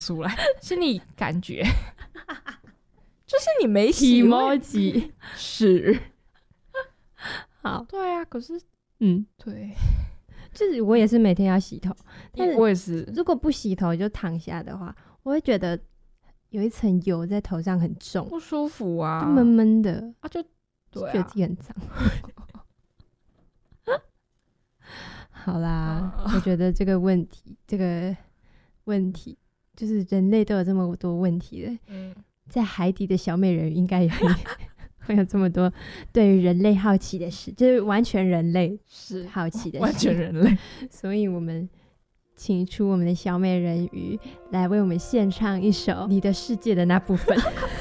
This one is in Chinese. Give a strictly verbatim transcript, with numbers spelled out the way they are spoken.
出来，是你感觉就是你没洗 emoji 是好， 对啊，可是嗯， 对， 就是我也是每天要洗头，但是我也是， 如果不洗头就躺下的话，我会觉得有一层油在头上很重， 不舒服啊， 就闷闷的啊，就对啊， 觉得自己很脏。好啦， 啊我觉得这个问题，这个问题就是人类都有这么多问题了， 嗯， 在海底的小美人鱼应该也会会有这么多对于人类好奇的事，就是完全人类是好奇的事， 完全人类。 所以我们请出我们的小美人鱼来为我们献唱一首《你的世界的那部分》。